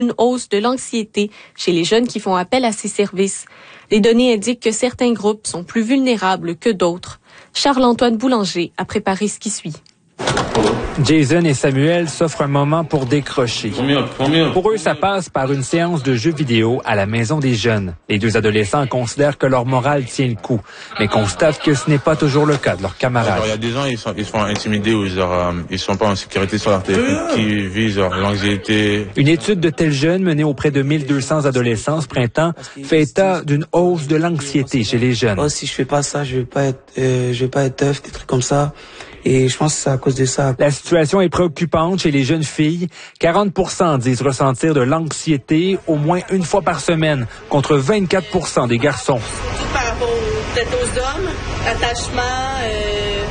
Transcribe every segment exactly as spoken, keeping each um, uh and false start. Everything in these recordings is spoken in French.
une hausse de l'anxiété chez les jeunes qui font appel à ces services. Les données indiquent que certains groupes sont plus vulnérables que d'autres. Charles-Antoine Boulanger a préparé ce qui suit. Jason et Samuel s'offrent un moment pour décrocher. Combien, combien? Pour eux, ça passe par une séance de jeux vidéo à la maison des jeunes. Les deux adolescents considèrent que leur morale tient le coup, mais constatent que ce n'est pas toujours le cas de leurs camarades. Il y a des gens, ils sont, ils sont intimidés ou genre, euh, ils sont pas en sécurité sur leur téléphone, qui vivent genre, l'anxiété. Une étude de Tel Jeune menée auprès de mille deux cents adolescents ce printemps fait état d'une hausse de l'anxiété chez les jeunes. Oh, si je fais pas ça, je vais pas être, euh, je vais pas être tough, des trucs comme ça. Et je pense que c'est à cause de ça. La situation est préoccupante chez les jeunes filles. quarante pour cent disent ressentir de l'anxiété au moins une fois par semaine, contre vingt-quatre pour cent des garçons. Tout par rapport peut-être aux hommes, attachement, euh,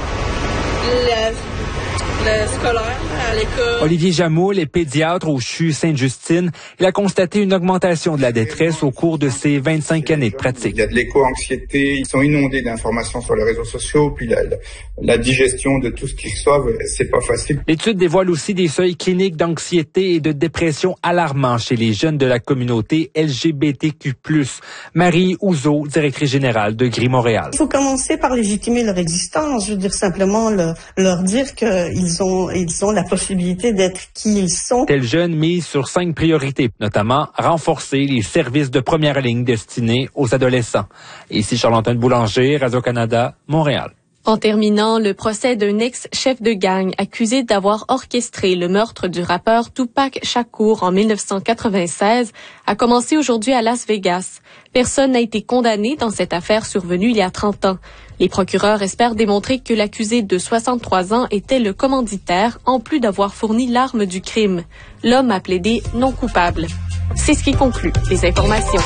le, le scolaire à l'école. Olivier Jamoul est pédiatre au C H U Sainte-Justine. Il a constaté une augmentation de la détresse au cours de ses vingt-cinq années de pratique. Il y a de l'éco-anxiété, ils sont inondés d'informations sur les réseaux sociaux, puis la, la, la digestion de tout ce qu'ils reçoivent, c'est pas facile. L'étude dévoile aussi des seuils cliniques d'anxiété et de dépression alarmants chez les jeunes de la communauté L G B T Q plus. Marie Ouzo, directrice générale de Gris Montréal. Il faut commencer par légitimer leur existence, je veux dire simplement le, leur dire qu'ils ont, ils ont la possibilité d'être qui ils sont. Tel Jeune mise sur cinq priorités, notamment renforcer les services de première ligne destinés aux adolescents. Ici Charles-Antoine Boulanger, Radio-Canada, Montréal. En terminant, le procès d'un ex-chef de gang accusé d'avoir orchestré le meurtre du rappeur Tupac Shakur en mille neuf cent quatre-vingt-seize a commencé aujourd'hui à Las Vegas. Personne n'a été condamné dans cette affaire survenue il y a trente ans. Les procureurs espèrent démontrer que l'accusé de soixante-trois ans était le commanditaire, en plus d'avoir fourni l'arme du crime. L'homme a plaidé non coupable. C'est ce qui conclut les informations.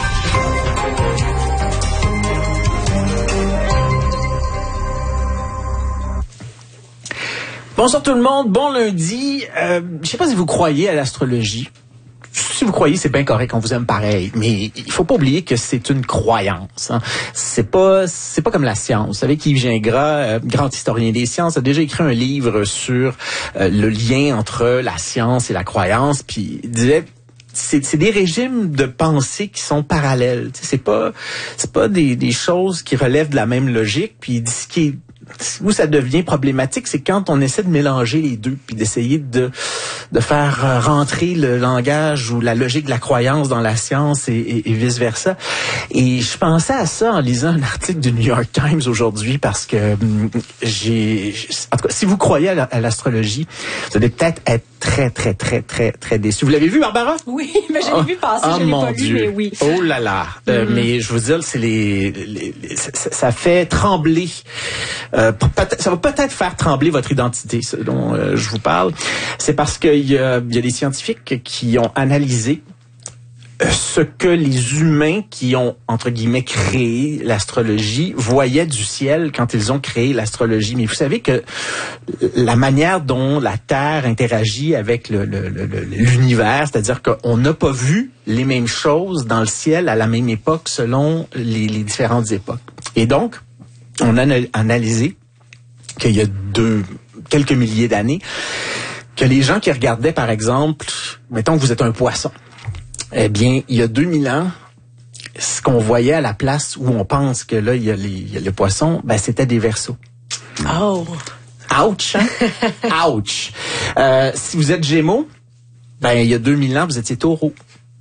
Bonsoir tout le monde, bon lundi. Euh, je sais pas si vous croyez à l'astrologie. Si vous croyez, c'est bien correct, on vous aime pareil. Mais il faut pas oublier que c'est une croyance. Hein. C'est pas, c'est pas comme la science. Vous savez qu'Yves Gingras, euh, grand historien des sciences, a déjà écrit un livre sur euh, le lien entre la science et la croyance. Puis il disait, c'est, c'est des régimes de pensée qui sont parallèles. T'sais, c'est pas, c'est pas des, des choses qui relèvent de la même logique. Puis il dit ce qui est où ça devient problématique, c'est quand on essaie de mélanger les deux, puis d'essayer de de faire rentrer le langage ou la logique de la croyance dans la science et, et, et vice versa. Et je pensais à ça en lisant un article du New York Times aujourd'hui parce que hum, j'ai, en tout cas, si vous croyez à, la, à l'astrologie, vous allez peut-être être très très très très très déçu. Vous l'avez vu, Barbara? Oui, mais je l'ai oh, vu passer, oh je l'ai mon pas Dieu. lu, mais oui. Oh là là. Mm-hmm. Euh, mais je vous dis, c'est les, les, les ça, ça fait trembler. Euh, ça va peut-être faire trembler votre identité, ce dont euh, je vous parle. C'est parce qu'il y a, il y a des scientifiques qui ont analysé ce que les humains qui ont, entre guillemets, créé l'astrologie voyaient du ciel quand ils ont créé l'astrologie. Mais vous savez que la manière dont la Terre interagit avec le, le, le, l'univers, c'est-à-dire qu'on n'a pas vu les mêmes choses dans le ciel à la même époque selon les, les différentes époques. Et donc, on a analysé qu'il y a deux, quelques milliers d'années, que les gens qui regardaient, par exemple, mettons que vous êtes un poisson, eh bien, il y a deux mille ans, ce qu'on voyait à la place où on pense que là, il y a, les, il y a le poisson, ben, c'était des Verseaux. Oh! Ouch! Hein? Ouch! Euh, si vous êtes Gémeaux, ben, il y a deux mille ans, vous étiez Taureau.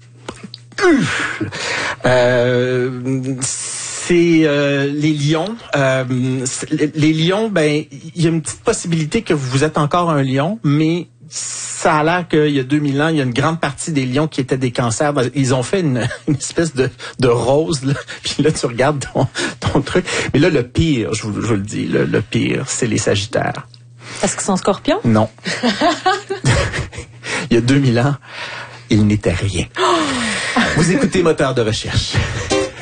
Euh, c'est euh, les lions. Euh, les lions, ben, il y a une petite possibilité que vous êtes encore un lion, mais ça a l'air qu'il y a deux mille ans, il y a une grande partie des lions qui étaient des cancers. Ils ont fait une, une espèce de, de rose, là. Puis là, tu regardes ton, ton truc. Mais là, le pire, je vous, je vous le dis, le, le pire, c'est les Sagittaires. Est-ce qu'ils sont scorpions? Non. Il y a deux mille ans, ils n'étaient rien. Vous écoutez Moteur de recherche.